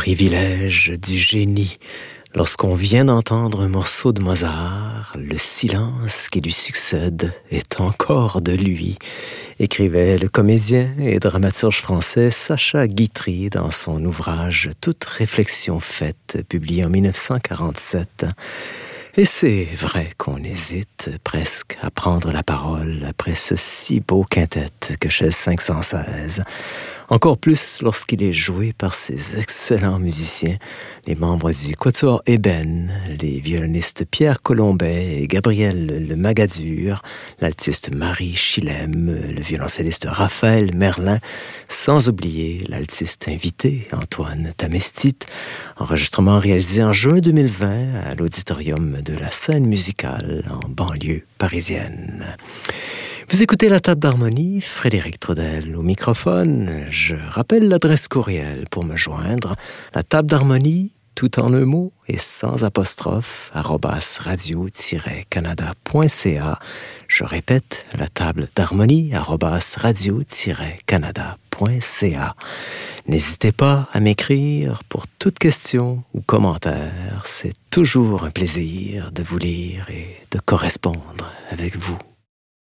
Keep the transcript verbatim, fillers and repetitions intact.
privilège du génie. Lorsqu'on vient d'entendre un morceau de Mozart, le silence qui lui succède est encore de lui, écrivait le comédien et dramaturge français Sacha Guitry dans son ouvrage Toute réflexion faite, publié en dix-neuf cent quarante-sept. Et c'est vrai qu'on hésite presque à prendre la parole après ce si beau quintet que Chaise cinq cent seize. Encore plus lorsqu'il est joué par ces excellents musiciens, les membres du Quatuor Ébène, les violonistes Pierre Colombet et Gabriel Le Magadur, l'altiste Marie Chilem, le violoncelliste Raphaël Merlin, sans oublier l'altiste invité Antoine Tamestit, enregistrement réalisé en juin deux mille vingt à l'auditorium de la Scène musicale en banlieue parisienne. Vous écoutez La Table d'Harmonie, Frédéric Trudel au microphone. Je rappelle l'adresse courriel pour me joindre, la table d'harmonie, tout en un mot et sans apostrophe, arobase radio-canada.ca. Je répète, la table d'harmonie, arobase radio-canada.ca. N'hésitez pas à m'écrire pour toute question ou commentaire. C'est toujours un plaisir de vous lire et de correspondre avec vous.